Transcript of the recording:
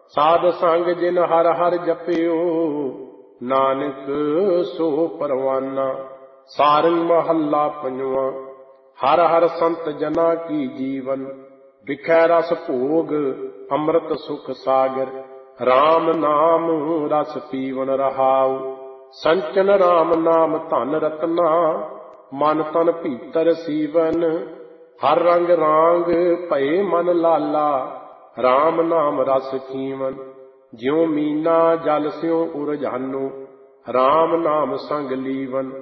ਸਾਧ ਸੰਗ ਜਿਨ ਹਰ ਹਰ ਜਪਿਓ, ਨਾਨਕ ਸੋ ਪਰਵਾਨਾ। ਸਾਰੰਗ ਮਹੱਲਾ ਪੰਜਵਾਂ। ਹਰ ਹਰ ਸੰਤ ਜਨਾ ਕੀ ਜੀਵਨ, ਬਿਖੈ ਰਸ ਭੋਗ ਅੰਮ੍ਰਿਤ ਸੁਖ ਸਾਗਰ। RAM ਨਾਮ ਰਸ ਪੀਵਨ ਰਹਾਉ, ਸੰਚਨ RAM ਨਾਮ ਧਨ ਰਤਨਾ। ਮਨ ਤਨ ਭੀਤਰ ਸੀਵਨ, ਹਰ ਰੰਗ ਰਾਂਗ ਭਏ ਮਨ ਲਾਲਾ। RAM ਨਾਮ ਰਸ ਖੀਵਨ, ਜਿਉ ਮੀਨਾ ਜਲ ਸਿਉ ਉਰਝਾਨੋ। RAM ਨਾਮ ਸੰਗ ਲੀਵਨ,